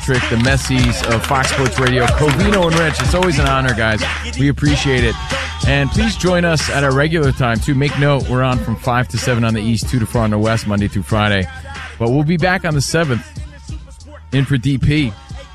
The Messies of Fox Sports Radio, Covino and Rich. It's always an honor, guys. We appreciate it. And please join us at our regular time, too. Make note, we're on from 5 to 7 on the East, 2 to 4 on the West, Monday through Friday. But we'll be back on the 7th in for DP.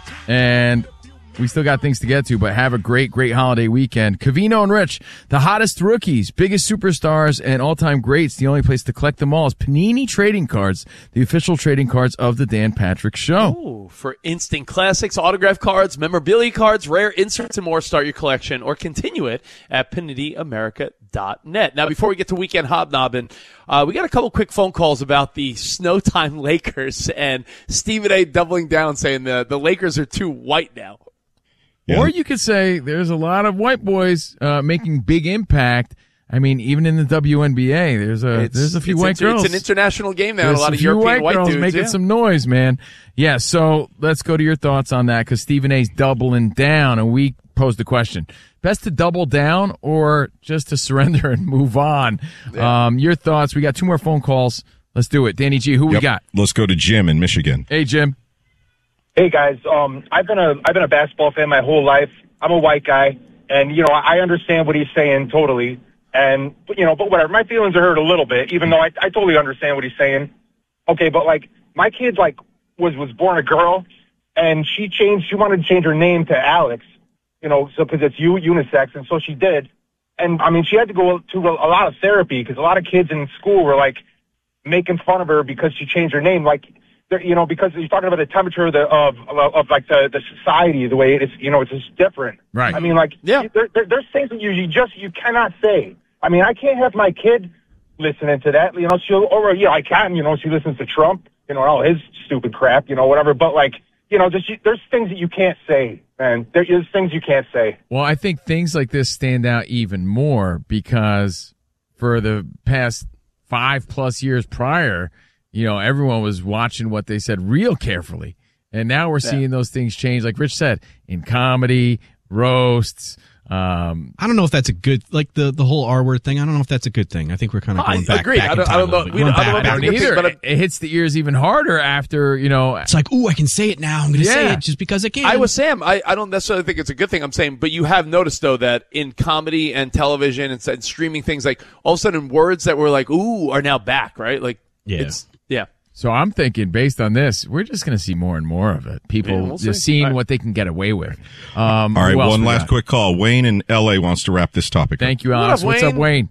And we still got things to get to, but have a great, great holiday weekend. Covino and Rich, the hottest rookies, biggest superstars, and all-time greats. The only place to collect them all is Panini Trading Cards, the official trading cards of the Dan Patrick Show. Ooh, for instant classics, autograph cards, memorabilia cards, rare inserts, and more, start your collection or continue it at PaniniAmerica.net. Now, before we get to Weekend Hobnobbing, we got a couple quick phone calls about the Snowtime Lakers and Stephen A. doubling down saying the Lakers are too white now. Yeah. Or you could say there's a lot of white boys making big impact. I mean, even in the WNBA, there's a few white girls. It's an international game now. There's a lot of European white girls dudes making some noise, man. Yeah, so let's go to your thoughts on that because Stephen A's doubling down, and we posed the question: best to double down or just to surrender and move on? Yeah. Your thoughts? We got 2 more phone calls. Let's do it. Danny G, who we got? Let's go to Jim in Michigan. Hey, Jim. Hey guys, I've been a basketball fan my whole life. I'm a white guy, and I understand what he's saying totally. And but whatever, my feelings are hurt a little bit, even though I totally understand what he's saying. Okay, but my kid was born a girl, and she wanted to change her name to Alex, so because it's unisex, and so she did. And I mean, she had to go to a lot of therapy because a lot of kids in school were making fun of her because she changed her name, because you're talking about the temperature of the society, the way it is, it's just different. Right. I mean, there's things that you cannot say. I mean, I can't have my kid listening to that, I can, she listens to Trump, all his stupid crap, whatever. But there's things that you can't say, man. There's things you can't say. Well, I think things like this stand out even more because for the past 5+ years prior, everyone was watching what they said real carefully. And now we're seeing those things change, like Rich said, in comedy, roasts. I don't know if that's a good, the whole R-word thing. I don't know if that's a good thing. I think we're kind of going back in time. I don't know either. It hits the ears even harder after, It's like, ooh, I can say it now. I'm going to say it just because I can. I was Sam. I don't necessarily think it's a good thing. I'm saying, but you have noticed, though, that in comedy and television and streaming things, all of a sudden words that were ooh, are now back, right? Yeah. So I'm thinking, based on this, we're just going to see more and more of it. People just seeing what they can get away with. All right, one last quick call. Wayne in L.A. wants to wrap this topic up. Thank you, Alex. What's up, Wayne?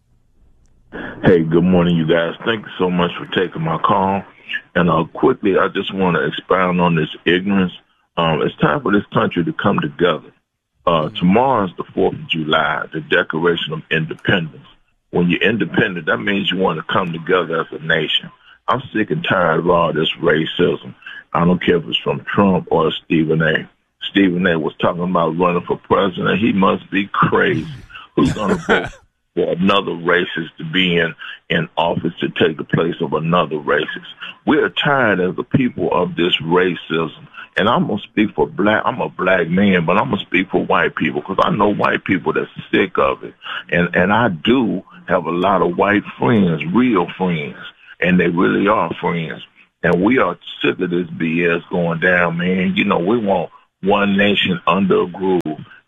Hey, good morning, you guys. Thank you so much for taking my call. And quickly, I just want to expound on this ignorance. It's time for this country to come together. Tomorrow is the 4th of July, the Declaration of Independence. When you're independent, that means you want to come together as a nation. I'm sick and tired of all this racism. I don't care if it's from Trump or Stephen A. Stephen A. was talking about running for president. He must be crazy. Who's going to vote for another racist to be in office to take the place of another racist? We're tired as the people of this racism. And I'm going to speak for I'm a black man, but I'm going to speak for white people because I know white people that's sick of it. And I do have a lot of white friends, real friends. And they really are friends. And we are sick of this BS going down, man. We want one nation under a groove.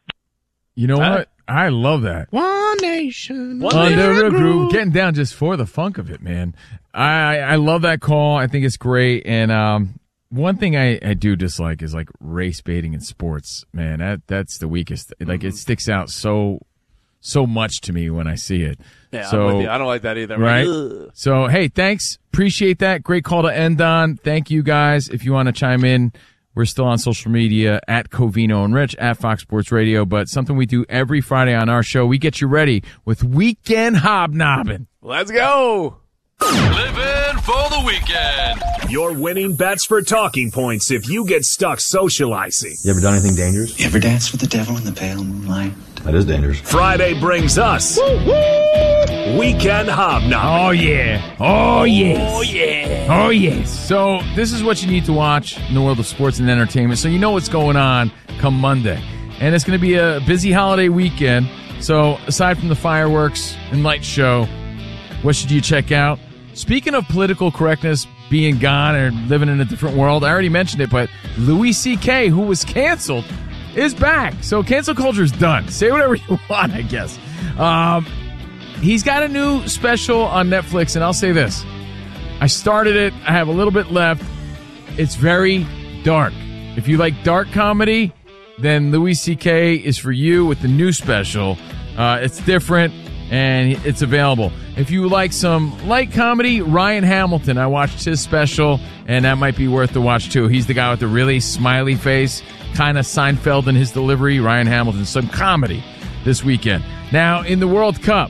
You know what? I love that. One nation under a groove. Getting down just for the funk of it, man. I love that call. I think it's great. And one thing I do dislike is race baiting in sports, man. That's the weakest. It sticks out so much to me when I see it. Yeah, I'm with you. I don't like that either. Right? So, hey, thanks. Appreciate that. Great call to end on. Thank you, guys. If you want to chime in, we're still on social media at Covino and Rich, at Fox Sports Radio. But something we do every Friday on our show, we get you ready with Weekend Hobnobbing. Let's go. Living for the weekend. Your winning bets for talking points if you get stuck socializing. You ever done anything dangerous? You ever danced with the devil in the pale moonlight? That is dangerous. Friday brings us Weekend Hobnobbing. Oh, yeah. Oh, yes. Oh, yeah. Oh, yes. So this is what you need to watch in the world of sports and entertainment so you know what's going on come Monday. And it's going to be a busy holiday weekend. So aside from the fireworks and light show, what should you check out? Speaking of political correctness, being gone or living in a different world. I already mentioned it, but Louis C.K., who was canceled, is back. So cancel culture is done. Say whatever you want, I guess. He's got a new special on Netflix, and I'll say this. I started it. I have a little bit left. It's very dark. If you like dark comedy, then Louis C.K. is for you with the new special. It's different, and it's available. If you like some light comedy, Ryan Hamilton, I watched his special, and that might be worth the watch, too. He's the guy with the really smiley face, kind of Seinfeld in his delivery. Ryan Hamilton, some comedy this weekend. Now, in the World Cup,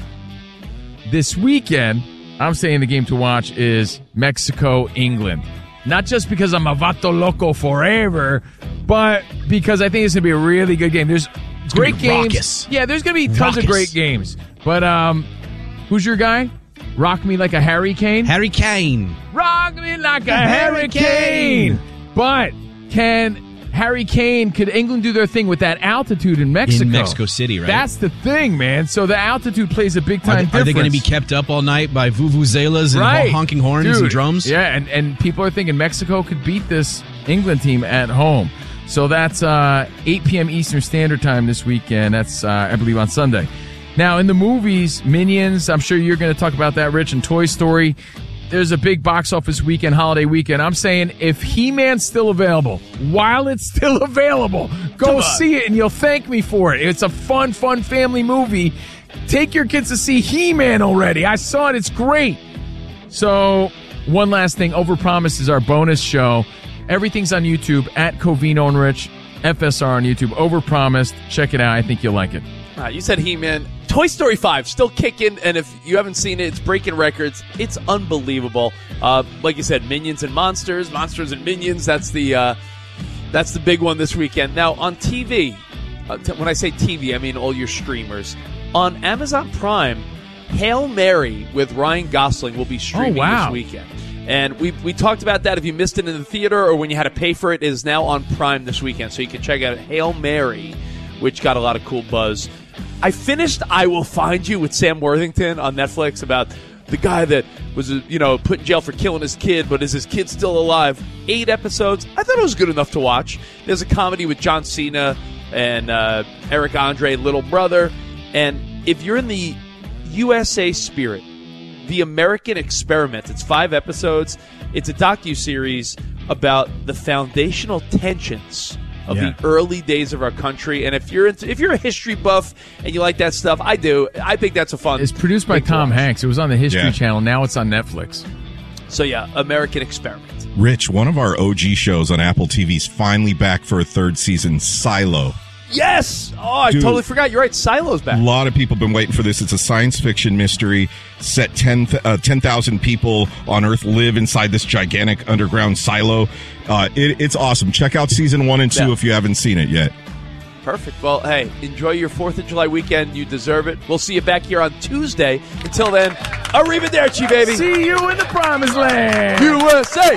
this weekend, I'm saying the game to watch is Mexico-England. Not just because I'm a Vato Loco forever, but because I think it's going to be a really good game. There's great games. Raucous. Yeah, there's going to be tons of great games. But who's your guy? Rock me like a hurricane? Harry Kane. Rock me like a hurricane. But could England do their thing with that altitude in Mexico? In Mexico City, right? That's the thing, man. So the altitude plays a big time difference. Are they going to be kept up all night by vuvuzelas and honking horns and drums? Yeah, and people are thinking Mexico could beat this England team at home. So that's 8 p.m. Eastern Standard Time this weekend. That's, I believe, on Sunday. Now, in the movies, Minions, I'm sure you're going to talk about that, Rich, and Toy Story. There's a big box office weekend, holiday weekend. I'm saying if He-Man's still available, while it's still available, go see it and you'll thank me for it. It's a fun family movie. Take your kids to see He-Man already. I saw it. It's great. So, one last thing. Overpromise is our bonus show. Everything's on YouTube at Covino and Rich, FSR on YouTube. Overpromised. Check it out. I think you'll like it. You said He-Man. Toy Story 5 still kicking, and if you haven't seen it, it's breaking records. It's unbelievable. Like you said, Minions and Monsters and Minions. That's the big one this weekend. Now on TV, when I say TV, I mean all your streamers. On Amazon Prime, Hail Mary with Ryan Gosling will be streaming this weekend. And we talked about that. If you missed it in the theater or when you had to pay for it, it is now on Prime this weekend. So you can check out Hail Mary, which got a lot of cool buzz. I finished I Will Find You with Sam Worthington on Netflix about the guy that was, put in jail for killing his kid, but is his kid still alive? 8 episodes. I thought it was good enough to watch. There's a comedy with John Cena and Eric Andre, Little Brother. And if you're in the USA spirit, The American Experiment, it's 5 episodes. It's a docuseries about the foundational tensions of the early days of our country. And if you're a history buff and you like that stuff, I do. I think that's a fun. It's produced by Tom Hanks. It was on the History Channel. Now it's on Netflix. So American Experiment. Rich, one of our OG shows on Apple TV is finally back for a 3rd season, Silo. Yes! Oh, I totally forgot. You're right. Silo's back. A lot of people have been waiting for this. It's a science fiction mystery. Set 10,000 people on Earth live inside this gigantic underground silo. It's awesome. Check out season 1 and 2 if you haven't seen it yet. Perfect. Well, hey, enjoy your 4th of July weekend. You deserve it. We'll see you back here on Tuesday. Until then, arrivederci, baby. See you in the promised land. USA!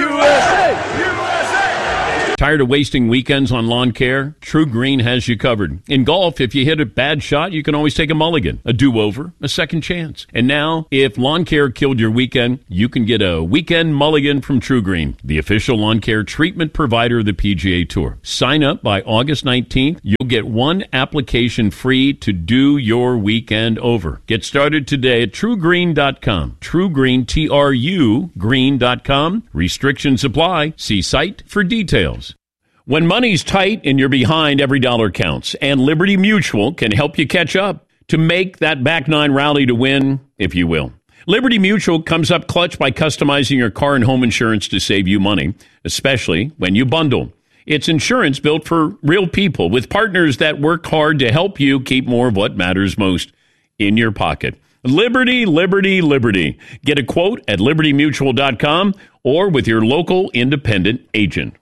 USA! USA! Tired of wasting weekends on lawn care? True Green has you covered. In golf, if you hit a bad shot, you can always take a mulligan, a do-over, a second chance. And now, if lawn care killed your weekend, you can get a weekend mulligan from True Green, the official lawn care treatment provider of the PGA Tour. Sign up by August 19th. You'll get 1 application free to do your weekend over. Get started today at TrueGreen.com. TrueGreen, T-R-U, green.com. Restrictions apply. See site for details. When money's tight and you're behind, every dollar counts, and Liberty Mutual can help you catch up to make that back 9 rally to win, if you will. Liberty Mutual comes up clutch by customizing your car and home insurance to save you money, especially when you bundle. It's insurance built for real people with partners that work hard to help you keep more of what matters most in your pocket. Liberty, Liberty, Liberty. Get a quote at libertymutual.com or with your local independent agent.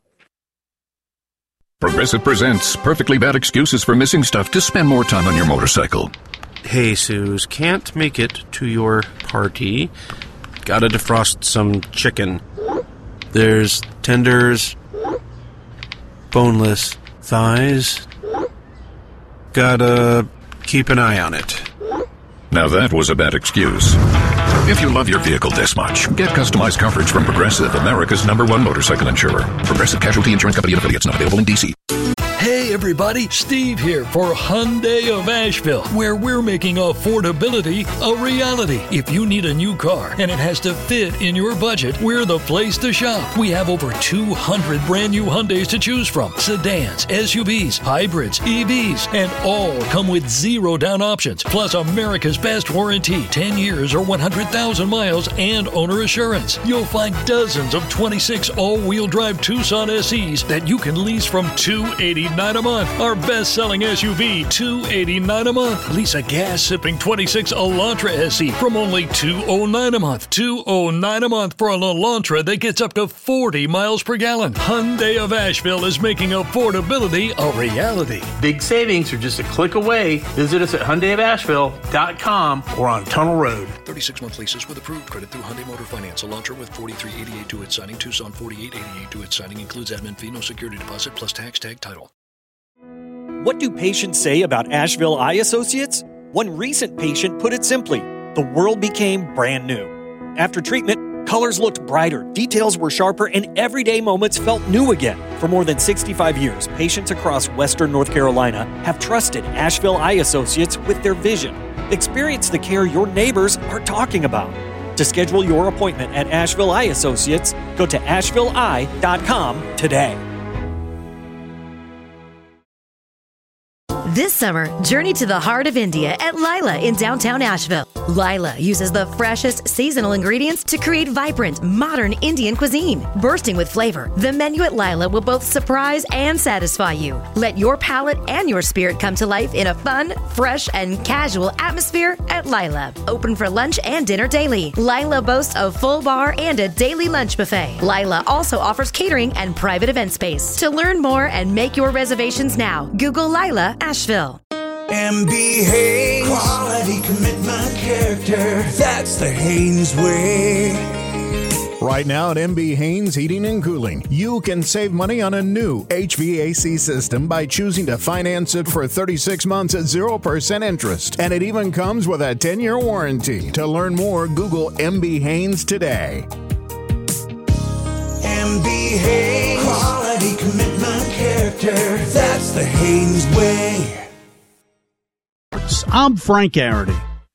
Progressive presents Perfectly Bad Excuses for Missing Stuff to Spend More Time on Your Motorcycle. Hey, Suze, can't make it to your party. Gotta defrost some chicken. There's tenders, boneless thighs. Gotta keep an eye on it. Now that was a bad excuse. If you love your vehicle this much, get customized coverage from Progressive, America's #1 motorcycle insurer. Progressive Casualty Insurance Company and affiliates, not available in D.C. Hey everybody, Steve here for Hyundai of Asheville, where we're making affordability a reality. If you need a new car and it has to fit in your budget, we're the place to shop. We have over 200 brand new Hyundais to choose from. Sedans, SUVs, hybrids, EVs, and all come with 0 down options. Plus America's best warranty, 10 years or 100,000 miles and owner assurance. You'll find dozens of 26 all-wheel drive Tucson SEs that you can lease from $289 a month. Our best-selling SUV, $289 a month. Lease a gas-sipping 26 Elantra SE from only $209 a month. $209 a month for an Elantra that gets up to 40 miles per gallon. Hyundai of Asheville is making affordability a reality. Big savings are just a click away. Visit us at HyundaiofAsheville.com or on Tunnel Road. 36-month leases with approved credit through Hyundai Motor Finance. Elantra with $43.88 due at signing. Tucson $48.88 due at signing. Includes admin fee, no security deposit, plus tax, tag, title. What do patients say about Asheville Eye Associates? One recent patient put it simply, the world became brand new. After treatment, colors looked brighter, details were sharper, and everyday moments felt new again. For more than 65 years, patients across Western North Carolina have trusted Asheville Eye Associates with their vision. Experience the care your neighbors are talking about. To schedule your appointment at Asheville Eye Associates, go to ashevilleeye.com today. This summer, journey to the heart of India at Lila in downtown Asheville. Lila uses the freshest seasonal ingredients to create vibrant, modern Indian cuisine. Bursting with flavor, the menu at Lila will both surprise and satisfy you. Let your palate and your spirit come to life in a fun, fresh, and casual atmosphere at Lila. Open for lunch and dinner daily. Lila boasts a full bar and a daily lunch buffet. Lila also offers catering and private event space. To learn more and make your reservations now, Google Lila Asheville. MB Haynes, quality, commitment, character. That's the Haynes way. Right now at MB Haynes Heating and Cooling, you can save money on a new HVAC system by choosing to finance it for 36 months at 0% interest. And it even comes with a 10-year warranty. To learn more, Google MB Haynes today. MB Haynes, quality, commitment, character. That's the Haynes way. I'm Frank Arity.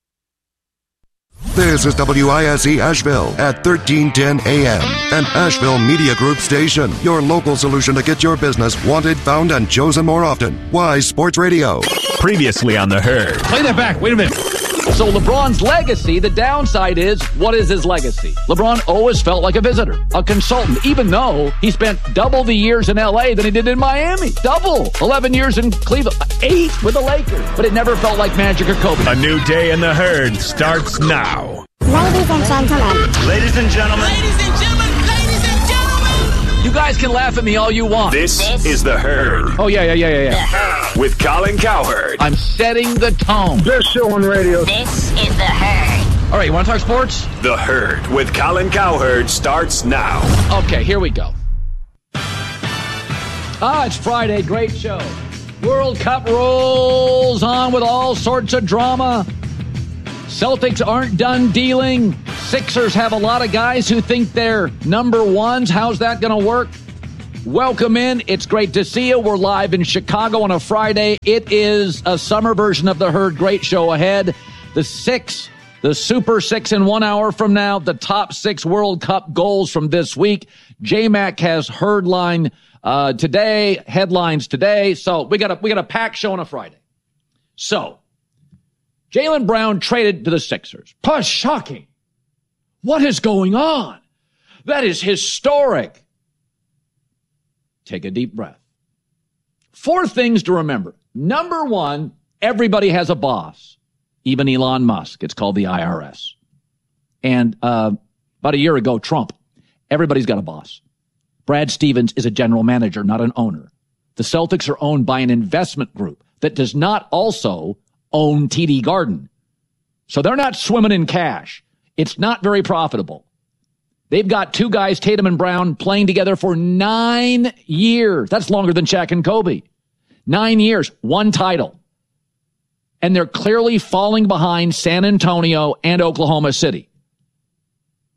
This is WISE Asheville at 1310 AM, an Asheville Media Group station. Your local solution to get your business wanted, found, and chosen more often. Wise Sports Radio. Previously on The Herd. Play that back. Wait a minute. So LeBron's legacy, the downside is, what is his legacy? LeBron always felt like a visitor, a consultant, even though he spent double the years in L.A. than he did in Miami. Double. 11 years in Cleveland. 8 with the Lakers. But it never felt like Magic or Kobe. A new day in The Herd starts now. Ladies and gentlemen. Ladies and gentlemen. Ladies and gentlemen. Ladies and gentlemen. You guys can laugh at me all you want. This is The Herd. Oh, yeah. The Herd. With Colin Cowherd. I'm setting the tone. Best show on radio. This is The Herd. All right, you want to talk sports? The Herd with Colin Cowherd starts now. Okay, here we go. It's Friday. Great show. World Cup rolls on with all sorts of drama. Celtics aren't done dealing. Sixers have a lot of guys who think they're number ones. How's that going to work? Welcome in. It's great to see you. We're live in Chicago on a Friday. It is a summer version of The Herd. Great show ahead. The Super Six in 1 hour from now. The top 6 World Cup goals from this week. J-Mac has Herdline today, headlines today. So we got a packed show on a Friday. So Jaylen Brown traded to the Sixers. Shocking. What is going on? That is historic. Take a deep breath. 4 things to remember. Number 1, everybody has a boss. Even Elon Musk. It's called the IRS. And about a year ago, Trump. Everybody's got a boss. Brad Stevens is a general manager, not an owner. The Celtics are owned by an investment group that does not also own TD Garden. So they're not swimming in cash. It's not very profitable. They've got 2 guys, Tatum and Brown, playing together for 9 years. That's longer than Shaq and Kobe. 9 years, 1 title. And they're clearly falling behind San Antonio and Oklahoma City.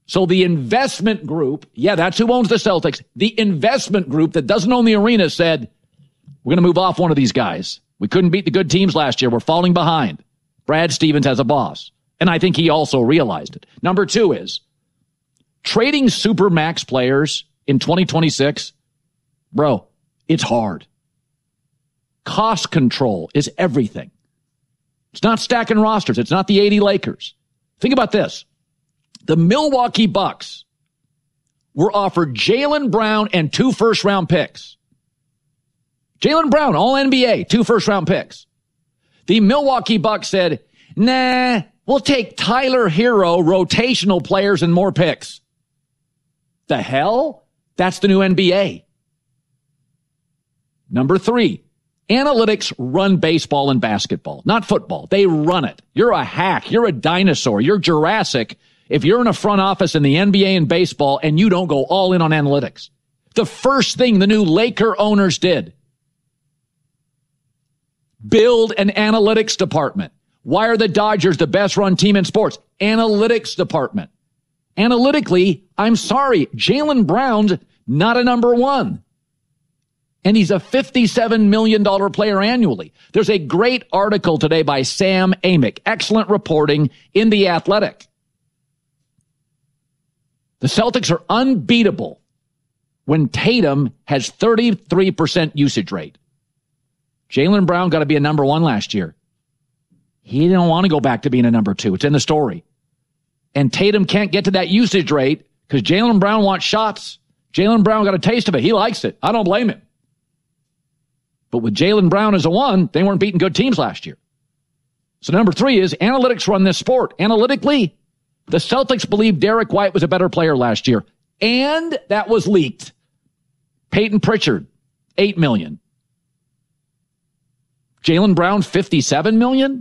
So the investment group, that's who owns the Celtics. The investment group that doesn't own the arena said, we're going to move off one of these guys. We couldn't beat the good teams last year. We're falling behind. Brad Stevens has a boss. And I think he also realized it. Number 2 is trading Supermax players in 2026. Bro, it's hard. Cost control is everything. It's not stacking rosters. It's not the 80 Lakers. Think about this. The Milwaukee Bucks were offered Jaylen Brown and 2 first-round picks. Jaylen Brown, all NBA, 2 first-round picks. The Milwaukee Bucks said, nah, we'll take Tyler Hero, rotational players, and more picks. The hell? That's the new NBA. Number 3, analytics run baseball and basketball, not football. They run it. You're a hack. You're a dinosaur. You're Jurassic if you're in a front office in the NBA and baseball and you don't go all in on analytics. The first thing the new Laker owners did, build an analytics department. Why are the Dodgers the best run team in sports? Analytics department. Analytically, I'm sorry, Jaylen Brown's not a number 1. And he's a $57 million player annually. There's a great article today by Sam Amick. Excellent reporting in The Athletic. The Celtics are unbeatable when Tatum has 33% usage rate. Jaylen Brown got to be a number 1 last year. He didn't want to go back to being a number 2. It's in the story. And Tatum can't get to that usage rate because Jaylen Brown wants shots. Jaylen Brown got a taste of it. He likes it. I don't blame him. But with Jaylen Brown as a 1, they weren't beating good teams last year. So number 3 is analytics run this sport. Analytically, the Celtics believe Derek White was a better player last year. And that was leaked. Peyton Pritchard, $8 million. Jaylen Brown, $57 million?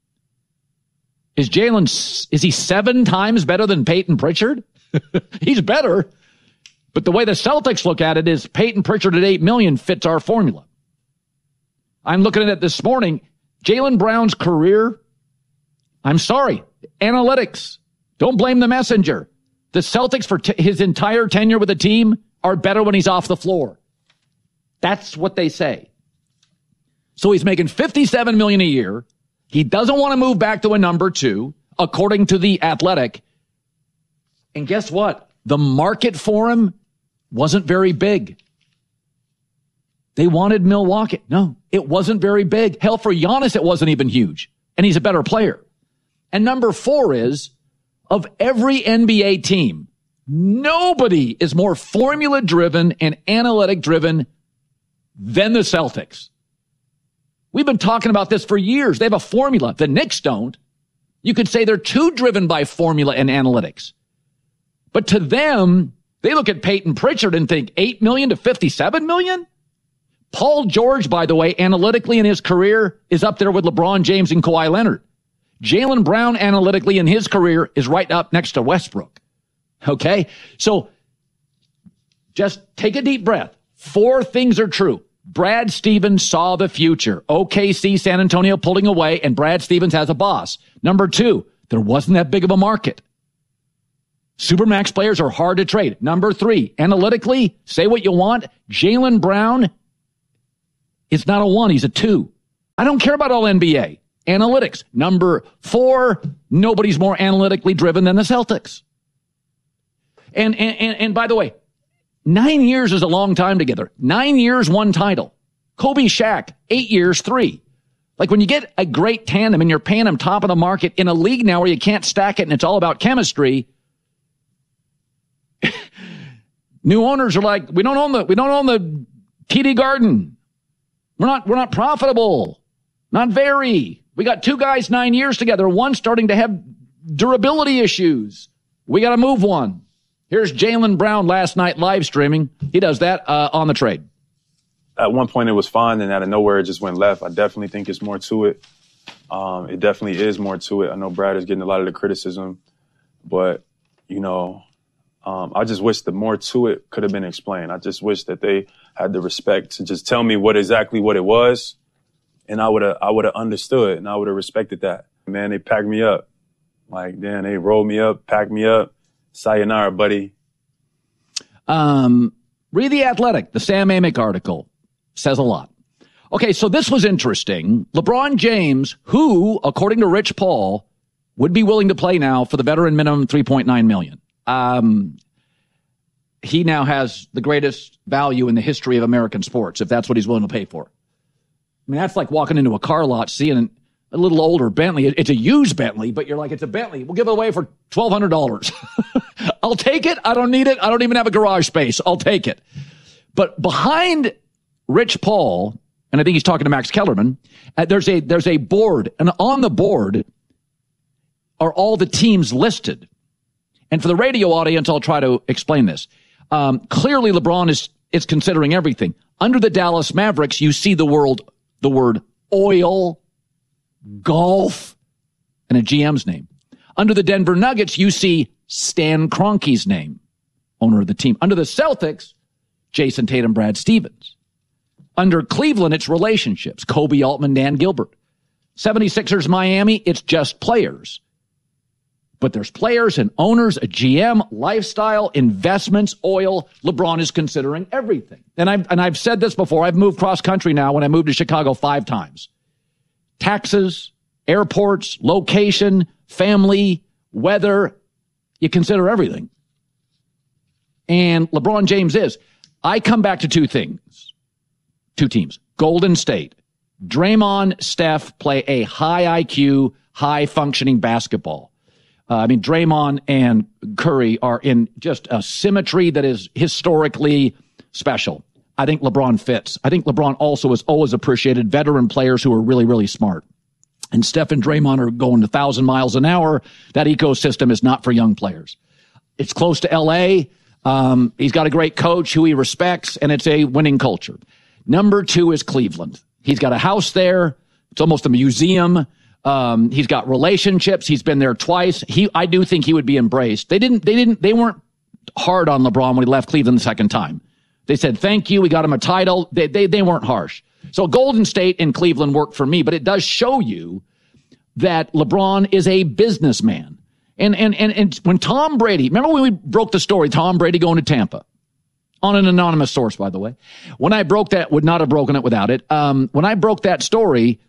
Is he 7 times better than Peyton Pritchard? He's better. But the way the Celtics look at it is Peyton Pritchard at $8 million fits our formula. I'm looking at it this morning. Jaylen Brown's career, I'm sorry, analytics. Don't blame the messenger. The Celtics for his entire tenure with the team are better when he's off the floor. That's what they say. So he's making $57 million a year. He doesn't want to move back to a number 2, according to The Athletic. And guess what? The market for him wasn't very big. They wanted Milwaukee. No, it wasn't very big. Hell, for Giannis, it wasn't even huge. And he's a better player. And number 4 is, of every NBA team, nobody is more formula-driven and analytic-driven than the Celtics. We've been talking about this for years. They have a formula. The Knicks don't. You could say they're too driven by formula and analytics. But to them, they look at Peyton Pritchard and think $8 million to $57 million? Paul George, by the way, analytically in his career is up there with LeBron James and Kawhi Leonard. Jaylen Brown analytically in his career is right up next to Westbrook. Okay? So just take a deep breath. 4 things are true. Brad Stevens saw the future. OKC, San Antonio pulling away, and Brad Stevens has a boss. Number 2, there wasn't that big of a market. Supermax players are hard to trade. Number 3, analytically, say what you want. Jaylen Brown is not a 1, he's a 2. I don't care about all NBA. Analytics. Number 4, nobody's more analytically driven than the Celtics. And by the way, 9 years is a long time together. 9 years, 1 title. Kobe, Shaq, 8 years, 3. Like when you get a great tandem and you're paying them top of the market in a league now where you can't stack it and it's all about chemistry, new owners are like, we don't own the TD Garden. We're not profitable. Not very. We got 2 guys 9 years together. One starting to have durability issues. We got to move one. Here's Jaylen Brown last night live streaming. He does that on the trade. At one point it was fine, and out of nowhere it just went left. I definitely think it's more to it. It definitely is more to it. I know Brad is getting a lot of the criticism, but, I just wish the more to it could have been explained. I just wish that they had the respect to just tell me what it was, and I would have understood, and I would have respected that. Man, they packed me up. They rolled me up, packed me up, sayonara, buddy. Read The Athletic. The Sam Amick article says a lot. Okay, so this was interesting. LeBron James, who, according to Rich Paul, would be willing to play now for the veteran minimum $3.9 million. He now has the greatest value in the history of American sports, if that's what he's willing to pay for. I mean, that's like walking into a car lot, seeing a little older Bentley. It's a used Bentley, but you're like, it's a Bentley. We'll give it away for $1,200. I'll take it. I don't need it. I don't even have a garage space. I'll take it. But behind Rich Paul, and I think he's talking to Max Kellerman, there's a board, and on the board are all the teams listed. And for the radio audience, I'll try to explain this. Clearly, LeBron is considering everything. Under the Dallas Mavericks, you see the word oil, golf, and a GM's name. Under the Denver Nuggets, you see Stan Kroenke's name, owner of the team. Under the Celtics, Jason Tatum, Brad Stevens. Under Cleveland, it's relationships. Kobe Altman, Dan Gilbert. 76ers, Miami, it's just players. But there's players and owners, a GM, lifestyle, investments, oil. LeBron is considering everything. And I've said this before. I've moved cross country now when I moved to Chicago 5 times. Taxes, airports, location, family, weather. You consider everything. And LeBron James is. I come back to 2 things. 2 teams. Golden State. Draymond, Steph play a high IQ, high functioning basketball. Draymond and Curry are in just a symmetry that is historically special. I think LeBron fits. I think LeBron also has always appreciated veteran players who are really, really smart. And Steph and Draymond are going 1,000 miles an hour. That ecosystem is not for young players. It's close to L.A. He's got a great coach who he respects, and it's a winning culture. Number 2 is Cleveland. He's got a house there. It's almost a museum. He's got relationships. He's been there twice. I do think he would be embraced. They weren't hard on LeBron when he left Cleveland the second time. They said, thank you. We got him a title. They weren't harsh. So Golden State and Cleveland worked for me, but it does show you that LeBron is a businessman. And when Tom Brady, remember when we broke the story, Tom Brady going to Tampa? On an anonymous source, by the way. When I broke that, would not have broken it without it. When I broke that story,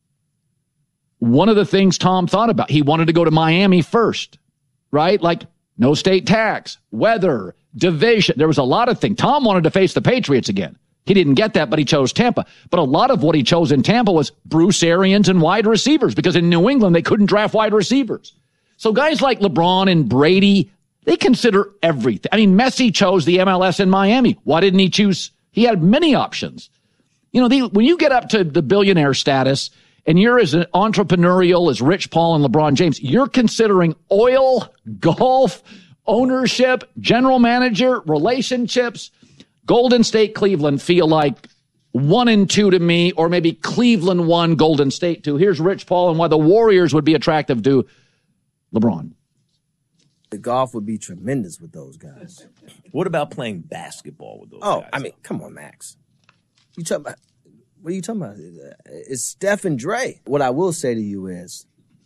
one of the things Tom thought about, he wanted to go to Miami first, right? Like no state tax, weather, division. There was a lot of things. Tom wanted to face the Patriots again. He didn't get that, but he chose Tampa. But a lot of what he chose in Tampa was Bruce Arians and wide receivers, because in New England, they couldn't draft wide receivers. So guys like LeBron and Brady, they consider everything. I mean, Messi chose the MLS in Miami. Why didn't he choose? He had many options. You know, when you get up to the billionaire status and you're as entrepreneurial as Rich Paul and LeBron James, you're considering oil, golf, ownership, general manager, relationships. Golden State, Cleveland feel like 1 and 2 to me, or maybe Cleveland 1, Golden State 2. Here's Rich Paul and why the Warriors would be attractive to LeBron. The golf would be tremendous with those guys. What about playing basketball with those guys? I mean, come on, Max. What are you talking about? It's Steph and Dre. What I will say to you is,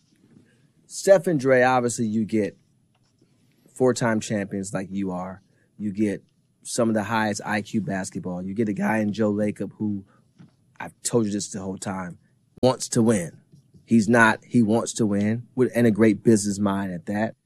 Steph and Dre, obviously you get 4-time champions like you are. You get some of the highest IQ basketball. You get a guy in Joe Lacob who, I've told you this the whole time, wants to win. He's not. He wants to win, and a great business mind at that.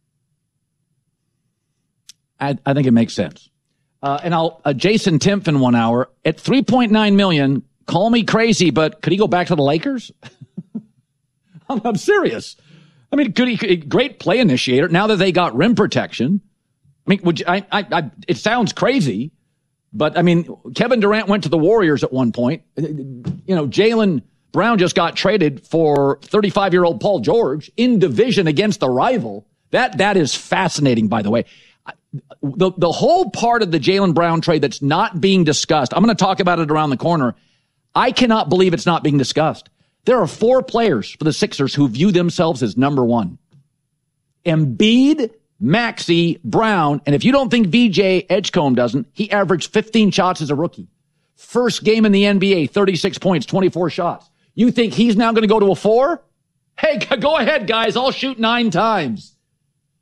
I think it makes sense. And Jason Timpf in 1 hour at $3.9 million. Call me crazy, but could he go back to the Lakers? I'm serious. I mean, could he? Great play initiator. Now that they got rim protection, I mean, it sounds crazy, but I mean, Kevin Durant went to the Warriors at one point. You know, Jaylen Brown just got traded for 35-year-old Paul George in division against the rival. That is fascinating, by the way. The whole part of the Jaylen Brown trade that's not being discussed, I'm going to talk about it around the corner. I cannot believe it's not being discussed. There are 4 players for the Sixers who view themselves as number 1. Embiid, Maxey, Brown, and if you don't think VJ Edgecombe doesn't, he averaged 15 shots as a rookie. First game in the NBA, 36 points, 24 shots. You think he's now going to go to a 4? Hey, go ahead, guys. I'll shoot 9 times.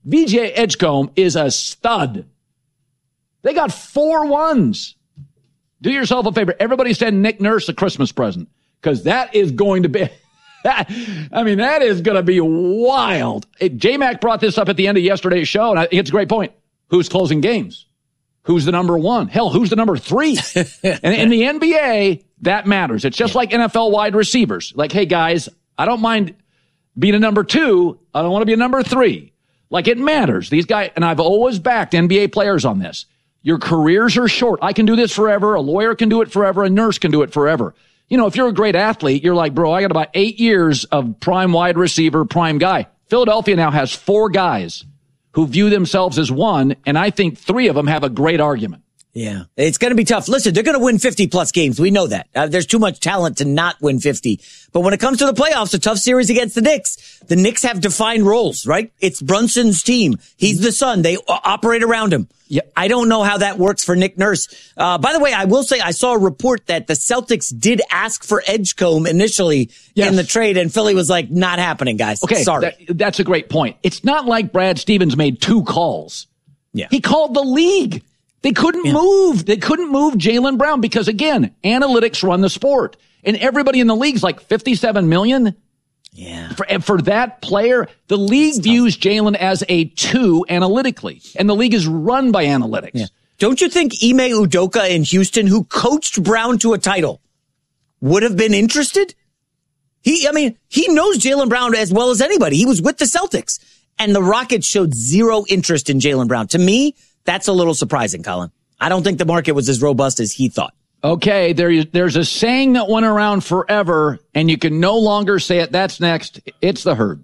VJ Edgecombe is a stud. They got 4 1s. Do yourself a favor. Everybody send Nick Nurse a Christmas present, because that is going to be, that is going to be wild. J-Mac brought this up at the end of yesterday's show, and I think it's a great point. Who's closing games? Who's the number 1? Hell, who's the number 3? And in the NBA, that matters. It's just like NFL wide receivers. Like, hey, guys, I don't mind being a number 2. I don't want to be a number 3. Like, it matters. These guys, and I've always backed NBA players on this. Your careers are short. I can do this forever. A lawyer can do it forever. A nurse can do it forever. You know, if you're a great athlete, you're like, bro, I got about 8 years of prime wide receiver, prime guy. Philadelphia now has 4 guys who view themselves as 1, and I think 3 of them have a great argument. Yeah, it's going to be tough. Listen, they're going to win 50-plus games. We know that. There's too much talent to not win 50. But when it comes to the playoffs, a tough series against the Knicks. The Knicks have defined roles, right? It's Brunson's team. He's the son. They operate around him. Yeah, I don't know how that works for Nick Nurse. By the way, I will say I saw a report that the Celtics did ask for Edgecombe initially in the trade, and Philly was like, not happening, guys. Okay, sorry. That's a great point. It's not like Brad Stevens made 2 calls. Yeah. He called the league. They couldn't move. They couldn't move Jaylen Brown because, again, analytics run the sport. And everybody in the league's like $57 million. Yeah. For that player, the league views Jaylen as a 2 analytically. And the league is run by analytics. Yeah. Don't you think Ime Udoka in Houston, who coached Brown to a title, would have been interested? He knows Jaylen Brown as well as anybody. He was with the Celtics. And the Rockets showed 0 interest in Jaylen Brown. To me, that's a little surprising, Colin. I don't think the market was as robust as he thought. Okay, there's a saying that went around forever, and you can no longer say it. That's next. It's the herd.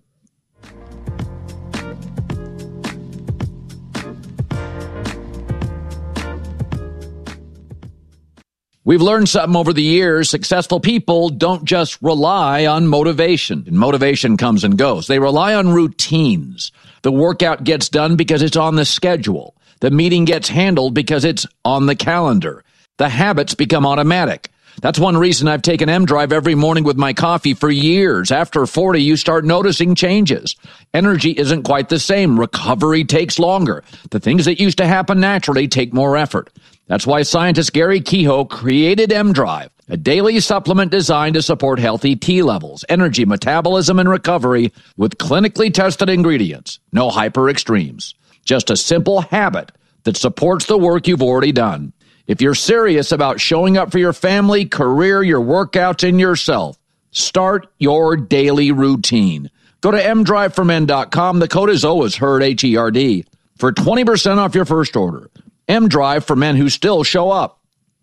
We've learned something over the years. Successful people don't just rely on motivation. And motivation comes and goes. They rely on routines. The workout gets done because it's on the schedule. The meeting gets handled because it's on the calendar. The habits become automatic. That's one reason I've taken M-Drive every morning with my coffee for years. After 40, you start noticing changes. Energy isn't quite the same. Recovery takes longer. The things that used to happen naturally take more effort. That's why scientist Gary Kehoe created M-Drive, a daily supplement designed to support healthy T levels, energy, metabolism, and recovery with clinically tested ingredients. No hyper extremes. Just a simple habit that supports the work you've already done. If you're serious about showing up for your family, career, your workouts, and yourself, start your daily routine. Go to mdriveformen.com. The code is always HERD, H-E-R-D, for 20% off your first order. M-Drive for men who still show up.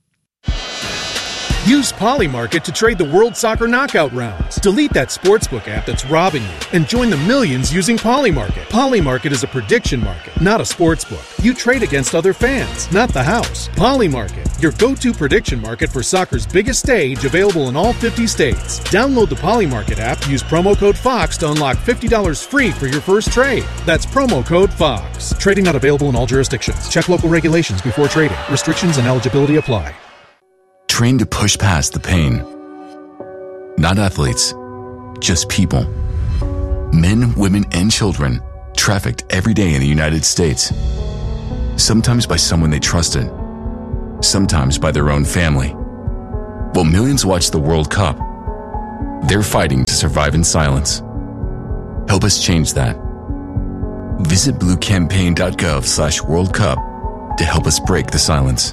Use Polymarket to trade the World Soccer Knockout rounds. Delete that sportsbook app that's robbing you and join the millions using Polymarket. Polymarket is a prediction market, not a sportsbook. You trade against other fans, not the house. Polymarket, your go-to prediction market for soccer's biggest stage, available in all 50 states. Download the Polymarket app, use promo code FOX to unlock $50 free for your first trade. That's promo code FOX. Trading not available in all jurisdictions. Check local regulations before trading. Restrictions and eligibility apply. Trained to push past the pain. Not athletes, just people. Men, women, and children trafficked every day in the United States. Sometimes by someone they trusted. Sometimes by their own family. While millions watch the World Cup, they're fighting to survive in silence. Help us change that. Visit bluecampaign.gov/World Cup to help us break the silence.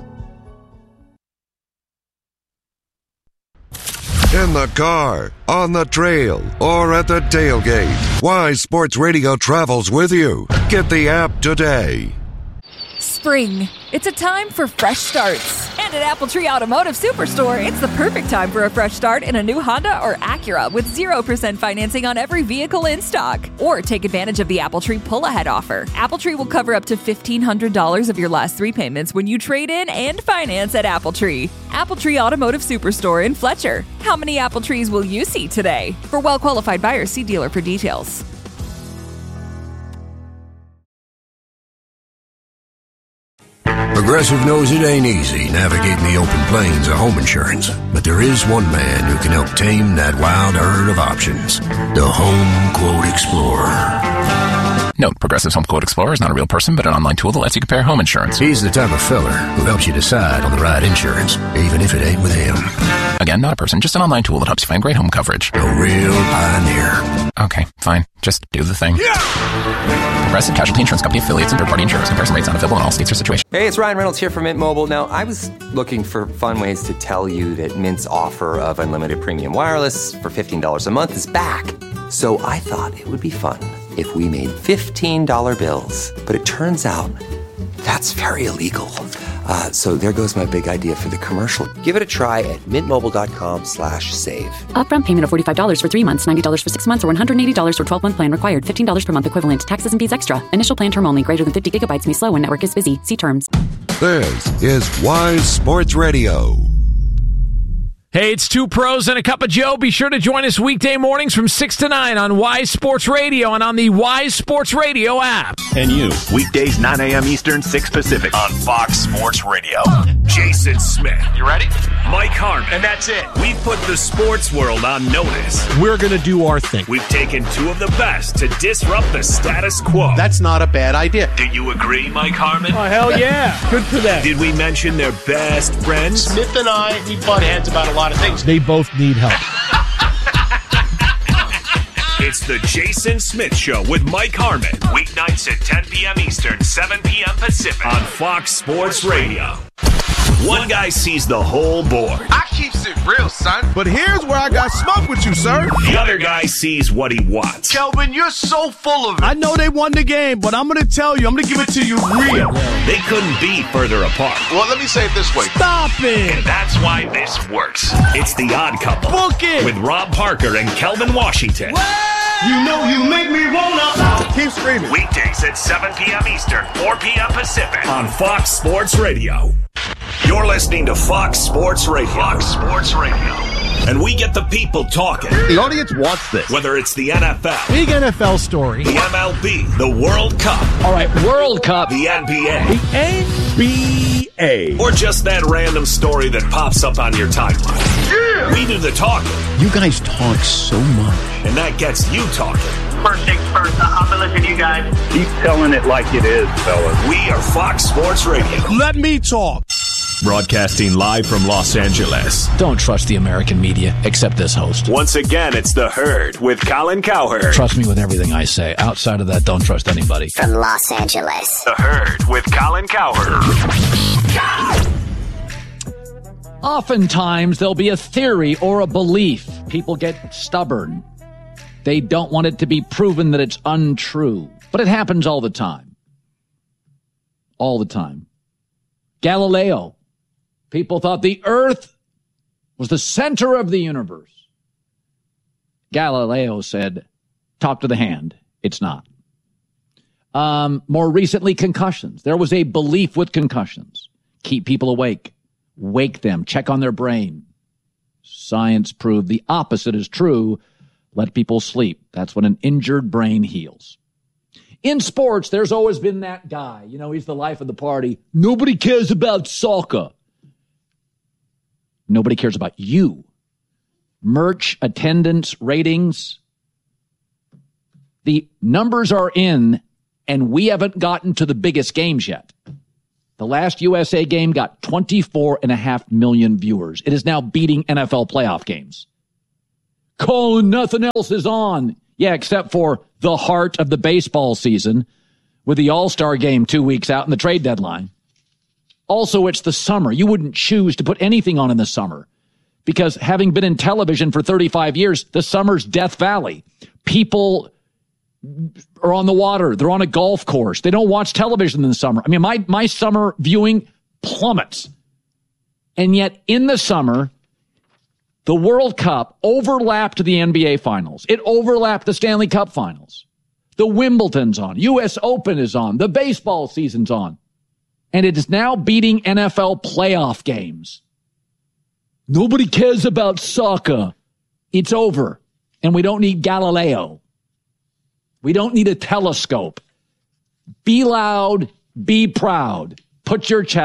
In the car, on the trail, or at the tailgate, Wise Sports Radio travels with you. Get the app today. Spring. It's a time for fresh starts. And at Apple Tree Automotive Superstore, it's the perfect time for a fresh start in a new Honda or Acura with 0% financing on every vehicle in stock. Or take advantage of the Apple Tree pull-ahead offer. Apple Tree will cover up to $1,500 of your last 3 payments when you trade in and finance at Apple Tree. Apple Tree Automotive Superstore in Fletcher. How many Apple Trees will you see today? For well-qualified buyers, see dealer for details. Progressive knows it ain't easy navigating the open plains of home insurance, but there is one man who can help tame that wild herd of options. The Home Quote Explorer. Note, Progressive's Home Quote Explorer is not a real person, but an online tool that lets you compare home insurance. He's the type of fella who helps you decide on the right insurance, even if it ain't with him. Again, not a person, just an online tool that helps you find great home coverage. A real pioneer. Okay, fine. Just do the thing. Progressive Casualty Insurance Company affiliates and third-party insurers. Comparison rates not available in all states or situations. Hey, it's Ryan Reynolds here from Mint Mobile. Now, I was looking for fun ways to tell you that Mint's offer of unlimited premium wireless for $15 a month is back. So I thought it would be fun if we made $15 bills. But it turns out that's very illegal. So there goes my big idea for the commercial. Give it a try at mintmobile.com/save. Upfront payment of $45 for 3 months, $90 for 6 months, or $180 for 12-month plan required. $15 per month equivalent. Taxes and fees extra. Initial plan term only. Greater than 50 gigabytes may slow when network is busy. See terms. This is Wise Sports Radio. Hey, it's Two Pros and a Cup of Joe. Be sure to join us weekday mornings from 6 to 9 on Wise Sports Radio and on the Wise Sports Radio app. And you, weekdays 9 a.m. Eastern, 6 Pacific on Fox Sports Radio. Jason Smith. You ready? Mike Harmon. And that's it. We've put the sports world on notice. We're going to do our thing. We've taken two of the best to disrupt the status quo. That's not a bad idea. Do you agree, Mike Harmon? Oh, hell yeah. Good for them. Did we mention their best friends? Smith and I, we butt heads about a lot of things. They both need help. It's the Jason Smith Show with Mike Harmon. Weeknights at 10 p.m. Eastern, 7 p.m. Pacific on Fox Sports Radio. One guy sees the whole board. I keeps it real, son. But here's where I got smoke with you, sir. The other guy sees what he wants. Kelvin, you're so full of it. I know they won the game, but I'm going to tell you, I'm going to give it to you real. They couldn't be further apart. Well, let me say it this way. Stop it. And that's why this works. It's The Odd Couple. Book it. With Rob Parker and Kelvin Washington. You know you make me wanna. Keep screaming. Weekdays at 7 p.m. Eastern, 4 p.m. Pacific on Fox Sports Radio. You're listening to Fox Sports Radio. Fox Sports Radio. And we get the people talking. The audience wants this. Whether it's the NFL, big NFL story, the MLB, the World Cup. All right, World Cup. The NBA. The NBA. Or just that random story that pops up on your timeline. Yeah. We do the talking. You guys talk so much. And that gets you talking. First things first, I'm going to listen to you guys. Keep telling it like it is, fellas. We are Fox Sports Radio. Let me talk. Broadcasting live from Los Angeles. Don't trust the American media, except this host. Once again, it's The Herd with Colin Cowherd. Trust me with everything I say. Outside of that, don't trust anybody. From Los Angeles. The Herd with Colin Cowherd. Oftentimes, there'll be a theory or a belief. People get stubborn. They don't want it to be proven that it's untrue. But it happens all the time. All the time. Galileo. People thought the earth was the center of the universe. Galileo said, talk to the hand. It's not. More recently, concussions. There was a belief with concussions. Keep people awake. Wake them. Check on their brain. Science proved the opposite is true. Let people sleep. That's when an injured brain heals. In sports, there's always been that guy. You know, he's the life of the party. Nobody cares about soccer. Nobody cares about you. Merch, attendance, ratings. The numbers are in, and we haven't gotten to the biggest games yet. The last USA game got 24.5 million viewers. It is now beating NFL playoff games. Colin, nothing else is on. Yeah, except for the heart of the baseball season with the All-Star game 2 weeks out and the trade deadline. Also, it's the summer. You wouldn't choose to put anything on in the summer because having been in television for 35 years, the summer's Death Valley. People are on the water. They're on a golf course. They don't watch television in the summer. I mean, my summer viewing plummets. And yet in the summer, the World Cup overlapped the NBA Finals. It overlapped the Stanley Cup Finals. The Wimbledon's on. U.S. Open is on. The baseball season's on. And it is now beating NFL playoff games. Nobody cares about soccer. It's over. And we don't need Galileo. We don't need a telescope. Be loud. Be proud. Put your chest